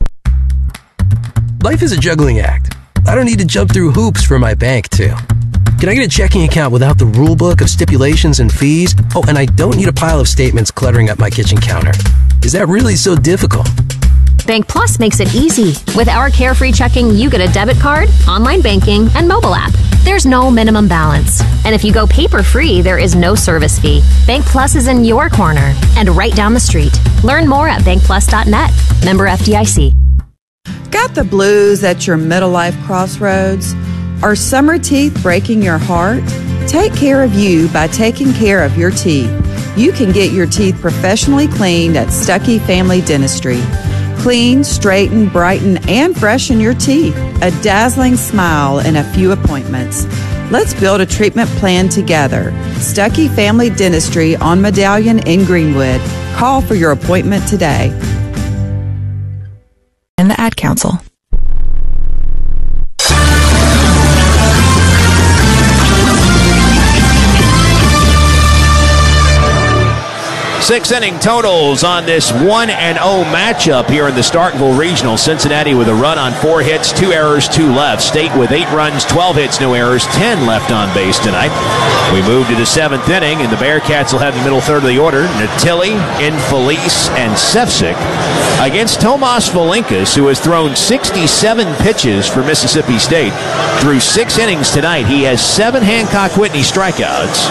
Life is a juggling act. I don't need to jump through hoops for my bank, too. Can I get a checking account without the rule book of stipulations and fees? Oh, and I don't need a pile of statements cluttering up my kitchen counter. Is that really so difficult? Bank Plus makes it easy. With our carefree checking, you get a debit card, online banking, and mobile app. There's no minimum balance. And if you go paper-free, there is no service fee. Bank Plus is in your corner and right down the street. Learn more at bankplus.net. Member FDIC. Got the blues at your middle life crossroads? Are summer teeth breaking your heart? Take care of you by taking care of your teeth. You can get your teeth professionally cleaned at Stuckey Family Dentistry. Clean, straighten, brighten, and freshen your teeth. A dazzling smile in a few appointments. Let's build a treatment plan together. Stuckey Family Dentistry on Medallion in Greenwood. Call for your appointment today. And the Ad Council. Six inning totals on this 1-0 matchup here in the Starkville Regional. Cincinnati with a run on 4 hits, 2 errors, 2 left. State with 8 runs, 12 hits, no errors, 10 left on base tonight. We move to the 7th inning, and the Bearcats will have the middle third of the order. Natilli, Infelice, and Sefcik against Tomas Valinkas, who has thrown 67 pitches for Mississippi State. Through 6 innings tonight, he has 7 Hancock Whitney strikeouts.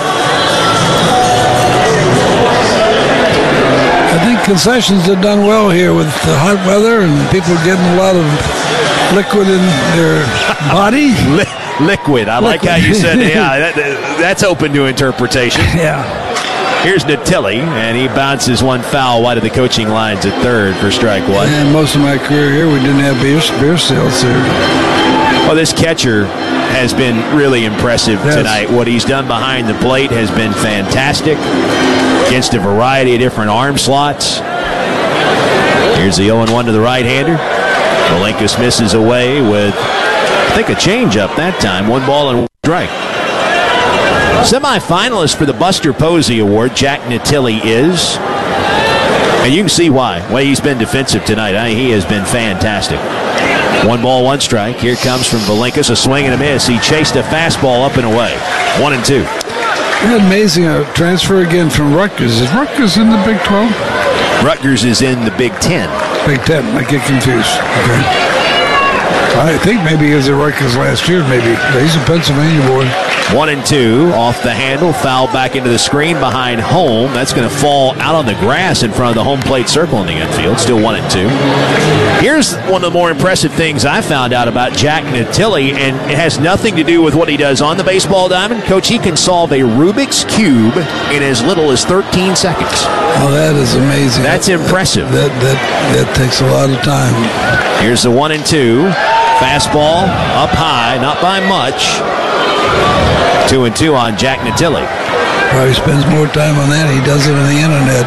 I think concessions have done well here with the hot weather and people getting a lot of liquid in their body. Liquid. I like how you said, yeah, that's open to interpretation. Yeah. Here's Natilli, and he bounces one foul wide of the coaching lines at third for strike one. And most of my career here, we didn't have beer sales here. Well, this catcher has been really impressive tonight. What he's done behind the plate has been fantastic against a variety of different arm slots. Here's the 0-1 to the right-hander. Valinkas misses away with, I think, a changeup that time. 1 ball and 1 strike. Semi-finalist for the Buster Posey Award, Jack Natilli is. And you can see why. The way he's been defensive tonight. He has been fantastic. 1 ball, 1 strike. Here comes from Valinkas, a swing and a miss. He chased a fastball up and away. 1-2. Amazing transfer again from Rutgers. Is Rutgers in the Big 12? Rutgers is in the Big 10. Big 10. I get confused. Okay. I think maybe he was at Rutgers last year, maybe. He's a Pennsylvania boy. 1-2 off the handle, foul back into the screen behind home. That's going to fall out on the grass in front of the home plate circle in the infield. Still 1-2. Here's one of the more impressive things I found out about Jack Natilli, and it has nothing to do with what he does on the baseball diamond. Coach, he can solve a Rubik's Cube in as little as 13 seconds. Oh, that is amazing. That's impressive. That takes a lot of time. Here's the 1-2. Fastball up high, not by much. 2-2 on Jack Natilli. Probably spends more time on that. He does it on the internet.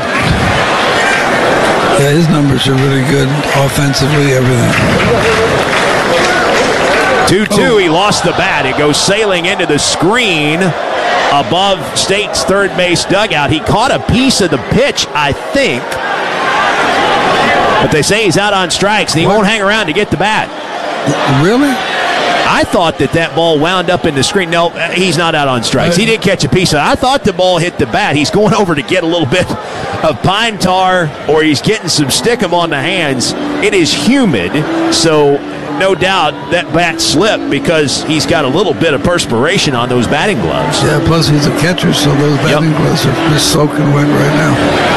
Yeah, his numbers are really good offensively, everything. 2-2, he lost the bat. It goes sailing into the screen above State's third base dugout. He caught a piece of the pitch, I think. But they say he's out on strikes, and he won't hang around to get the bat. Really? I thought that ball wound up in the screen. No, he's not out on strikes. He did catch a piece of it. I thought the ball hit the bat. He's going over to get a little bit of pine tar, or he's getting some stickum on the hands. It is humid, so no doubt that bat slipped because he's got a little bit of perspiration on those batting gloves. Yeah, plus he's a catcher, so those batting gloves are just soaking wet right now.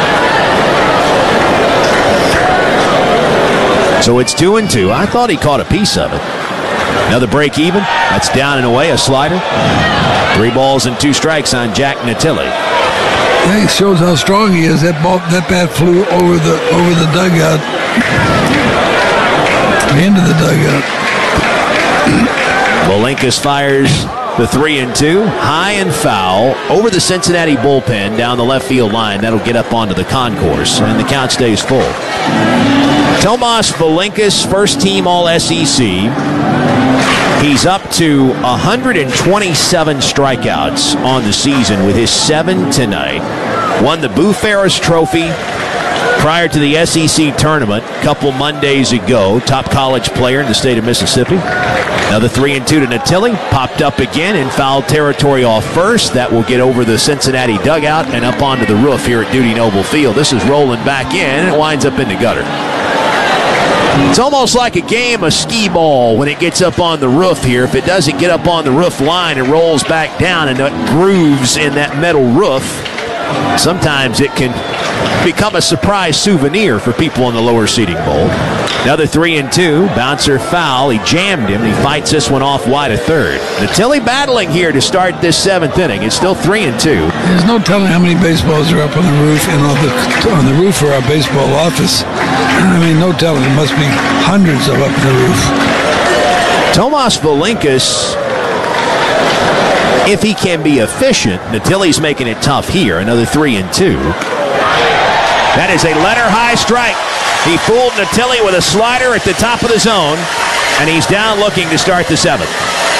So it's 2-2. I thought he caught a piece of it. Another break even. That's down and away, a slider. 3 balls and 2 strikes on Jack Natili. Yeah, he shows how strong he is. That bat flew over the dugout. Into the dugout. Valinkas fires the 3-2, high and foul over the Cincinnati bullpen down the left field line. That'll get up onto the concourse, and the count stays full. Tomas Valinkas, first team All-SEC. He's up to 127 strikeouts on the season with his 7 tonight. Won the Boo Ferris Trophy prior to the SEC tournament a couple Mondays ago. Top college player in the state of Mississippi. Another 3-2 to Natili. Popped up again in foul territory off first. That will get over the Cincinnati dugout and up onto the roof here at Dudy Noble Field. This is rolling back in and it winds up in the gutter. It's almost like a game of skee ball when it gets up on the roof here. If it doesn't get up on the roof line, it rolls back down and it grooves in that metal roof. Sometimes it can become a surprise souvenir for people in the lower seating bowl. Another 3-2, bouncer foul. He jammed him. He fights this one off wide of third. Natili battling here to start this 7th inning. It's still 3-2. There's no telling how many baseballs are up on the roof and on the roof for our baseball office. I mean, no telling. There must be hundreds of up on the roof. Tomas Valinkas, if he can be efficient, Natili's making it tough here. Another 3-2. That is a letter-high strike. He fooled Natili with a slider at the top of the zone, and he's down looking to start the 7th.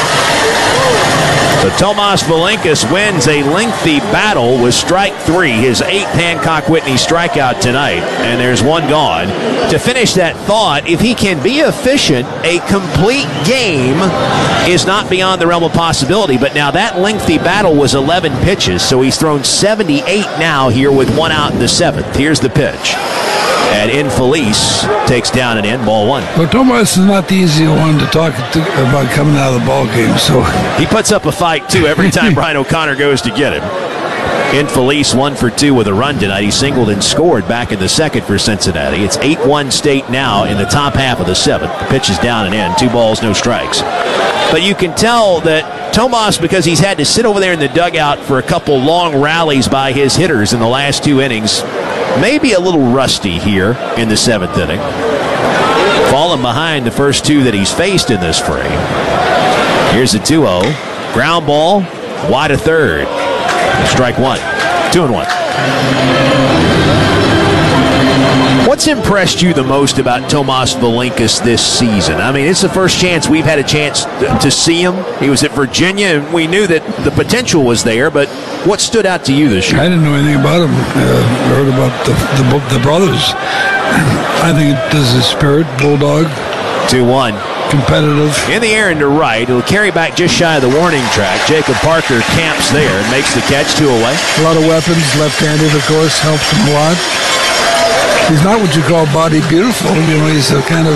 So Tomas Valinkas wins a lengthy battle with strike 3, his 8th Hancock Whitney strikeout tonight, and there's one gone. To finish that thought, if he can be efficient, a complete game is not beyond the realm of possibility, but now that lengthy battle was 11 pitches, so he's thrown 78 now here with 1 out in the 7th. Here's the pitch. And Infelice takes down and in, ball 1. Well, Tomas is not the easy one to talk about coming out of the ball game, so he puts up a fight too every time Brian O'Connor goes to get him. Infelice 1 for 2 with a run tonight. He singled and scored back in the 2nd for Cincinnati. It's 8-1 State now in the top half of the 7th. The pitch is down and in, 2 balls, no strikes. But you can tell that Tomas, because he's had to sit over there in the dugout for a couple long rallies by his hitters in the last 2 innings, maybe a little rusty here in the 7th inning. Falling behind the first 2 that he's faced in this frame. Here's the 2-0. Ground ball, wide of third. Strike 1. 2-1. What's impressed you the most about Tomas Valinkas this season? I mean, it's the first chance we've had a chance to see him. He was at Virginia, and we knew that the potential was there, but what stood out to you this year? I didn't know anything about him. I heard about the brothers. I think it does his spirit, bulldog. 2-1. Competitive. In the air and to right. It'll carry back just shy of the warning track. Jacob Parker camps there and makes the catch. 2 away. A lot of weapons. Left-handed, of course, helps him a lot. He's not what you call body beautiful. You know, he's a kind of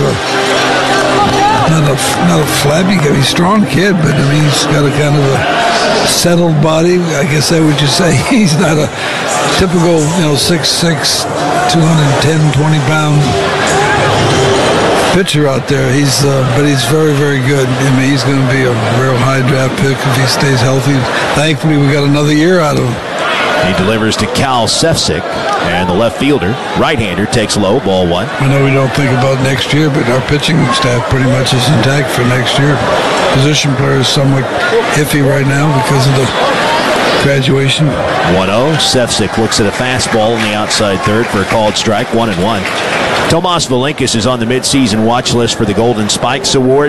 not a flabby guy. He's a strong kid, but I mean, he's got a kind of a settled body. I guess that would you say. He's not a typical, 6'6", 210, 20-pound pitcher out there. But he's very, very good. I mean, he's going to be a real high draft pick if he stays healthy. Thankfully, we got another year out of him. He delivers to Cal Sefcik, and the left fielder, right-hander, takes low, ball 1. I know we don't think about next year, but our pitching staff pretty much is intact for next year. Position player is somewhat iffy right now because of the graduation. 1-0. Sefcik looks at a fastball on the outside third for a called strike. 1-1. Tomas Valinkas is on the midseason watch list for the Golden Spikes Award.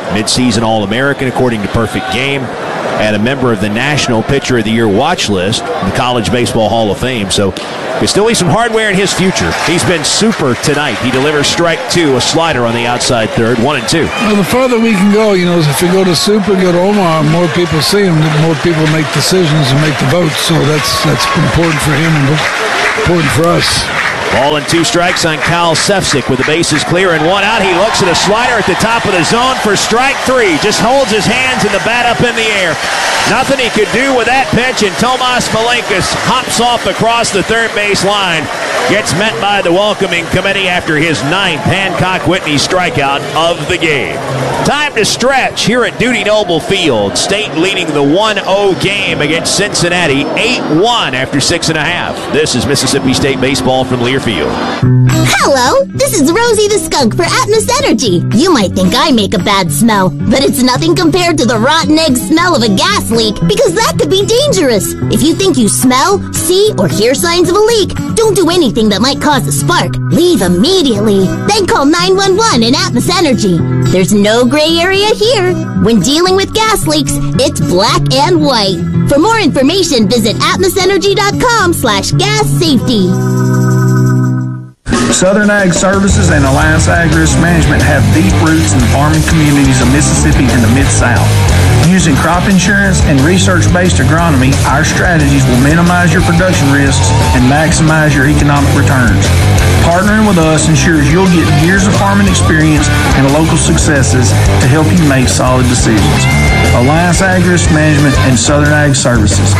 midseason All-American according to Perfect Game, and a member of the National Pitcher of the Year watch list, the College Baseball Hall of Fame. So there's still some hardware in his future. He's been super tonight. He delivers strike 2, a slider on the outside third, 1-2. Well, the farther we can go, if we go to Super, go to Omaha, more people see him, more people make decisions and make the votes. So that's important for him and important for us. Ball and 2 strikes on Kyle Sefcik with the bases clear and 1 out. He looks at a slider at the top of the zone for strike 3. Just holds his hands and the bat up in the air. Nothing he could do with that pitch, and Tomas Malenkas hops off across the third base line. Gets met by the welcoming committee after his 9th Hancock-Whitney strikeout of the game. Time to stretch here at Dudy Noble Field. State leading the 1-0 game against Cincinnati, 8-1 after 6.5. This is Mississippi State baseball from Learfield. Hello, this is Rosie the Skunk for Atmos Energy. You might think I make a bad smell, but it's nothing compared to the rotten egg smell of a gas leak, because that could be dangerous. If you think you smell, see, or hear signs of a leak, don't do anything that might cause a spark. Leave immediately. Then call 911 and Atmos Energy. There's no gray area here. When dealing with gas leaks, it's black and white. For more information, visit atmosenergy.com/gas safety. Southern Ag Services and Alliance Ag Risk Management have deep roots in the farming communities of Mississippi and the Mid-South. Using crop insurance and research-based agronomy, our strategies will minimize your production risks and maximize your economic returns. Partnering with us ensures you'll get years of farming experience and local successes to help you make solid decisions. Alliance Ag Risk Management and Southern Ag Services,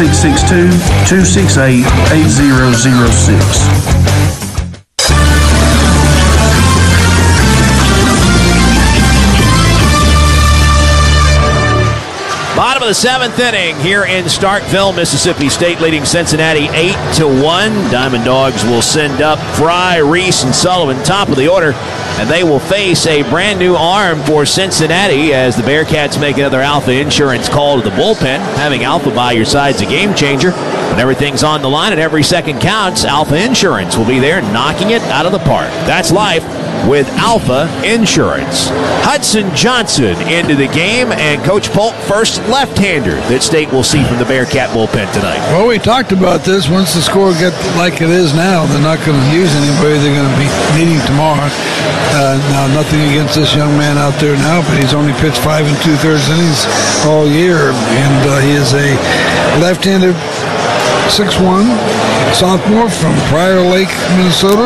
662-268-8006. Bottom of the 7th inning here in Starkville. Mississippi State leading Cincinnati 8-1. Diamond Dogs will send up Fry, Reese, and Sullivan top of the order, and they will face a brand new arm for Cincinnati as the Bearcats make another Alpha Insurance call to the bullpen. Having Alpha by your side is a game changer. When everything's on the line and every second counts, Alpha Insurance will be there knocking it out of the park. That's life with Alpha Insurance. Hudson Johnson into the game, and Coach Polk, first left-hander that State will see from the Bearcat bullpen tonight. Well, we talked about this. Once the score gets like it is now, they're not going to use anybody they're going to be needing tomorrow. Now, nothing against this young man out there now, but he's only pitched 5 2/3 innings all year, and he is a left-handed 6'1" sophomore from Prior Lake, Minnesota,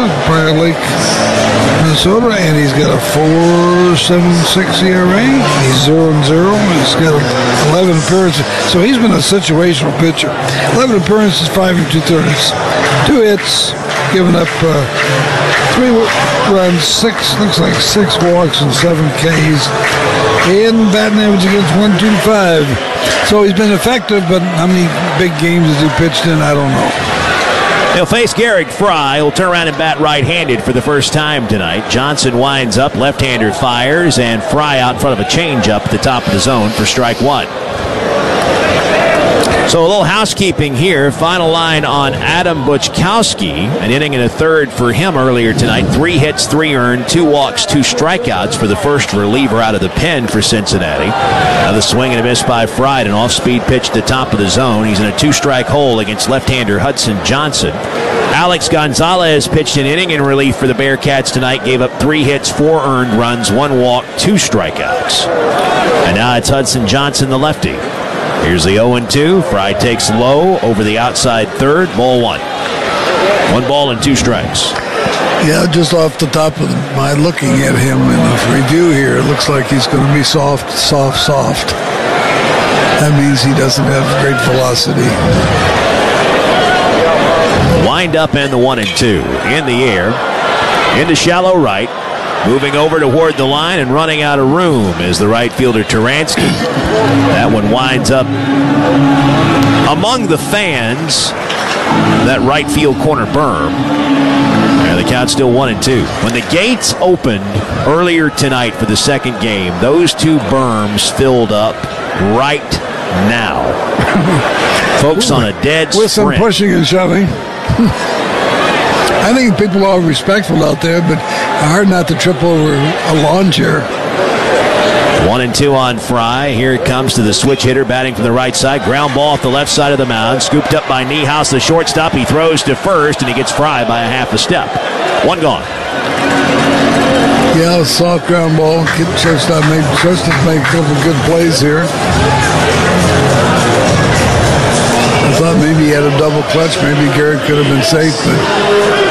and he's got a 4.76 ERA. He's 0-0. He's got 11 appearances. So he's been a situational pitcher. 11 appearances, 5 2/3. 2 hits, giving up 3 runs, 6 walks, and 7 Ks. And batting average against 125. So he's been effective, but how many big games has he pitched in? I don't know. He'll face Garrick Fry. He'll turn around and bat right-handed for the first time tonight. Johnson winds up, left-hander fires, and Fry out in front of a changeup at the top of the zone for strike 1. So a little housekeeping here. Final line on Adam Buchkowski. An inning and a third for him earlier tonight. 3 hits, 3 earned, 2 walks, 2 strikeouts for the first reliever out of the pen for Cincinnati. Now the swing and a miss by Fry, an off-speed pitch at the top of the zone. He's in a 2-strike hole against left-hander Hudson Johnson. Alex Gonzalez pitched an inning in relief for the Bearcats tonight. Gave up 3 hits, 4 earned runs, 1 walk, 2 strikeouts. And now it's Hudson Johnson, the lefty. Here's the 0-2. Fry takes low over the outside third. Ball 1. 1 ball and 2 strikes. Yeah, just off the top of my looking at him in the review here, it looks like he's going to be soft. That means he doesn't have great velocity. Wind up and the 1-2. In the air. Into shallow right. Moving over toward the line and running out of room is the right fielder Turansky. That one winds up among the fans, that right field corner berm. And the count's still 1-2. When the gates opened earlier tonight for the second game, those 2 berms filled up right now. Folks on a dead sprint. With some pushing and shoving. I think people are respectful out there, but hard not to trip over a lawn chair. 1-2 on Fry. Here it comes to the switch hitter batting from the right side. Ground ball off the left side of the mound. Scooped up by Niehaus, the shortstop. He throws to first, and he gets Fry by a half a step. One gone. Yeah, soft ground ball. Shortstop make a couple good plays here. I thought maybe he had a double clutch. Maybe Garrett could have been safe, but